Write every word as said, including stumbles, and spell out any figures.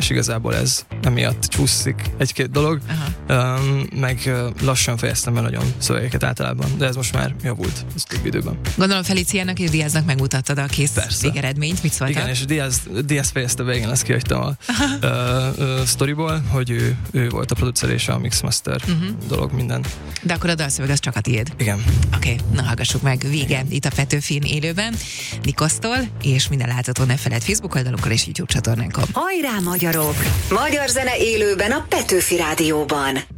és igazából ez emiatt csúszik egy-két dolog, um, meg lassan fejeztem be nagyon szövegeket általában, de ez most már javult az több időben. Gondolom Feliciának és Diaznak megmutattad a kész Persze. végeredményt, mit szóltak? Igen, és Diaz, Diaz fejezte be, igen, ezt kihagytam a uh, uh, sztoriból, hogy ő, ő volt a producer és a mixmaster uh-huh. dolog, minden. De akkor a dalszöveg az csak a tiéd. Igen. Oké, okay, na hallgassuk meg, vége itt a Petőfin élőben, Nikosztól, és minden látható ne feled Facebook oldalunkon és YouTube csatornánkon. Hajrá magyarok! Magyar zene élőben a Petőfi Rádióban.